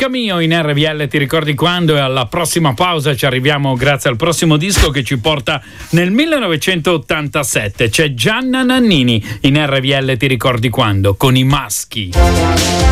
Amica mio in RVL, ti ricordi quando? E alla prossima pausa ci arriviamo grazie al prossimo disco che ci porta nel 1987. C'è Gianna Nannini in RVL, ti ricordi quando? Con i Maschi.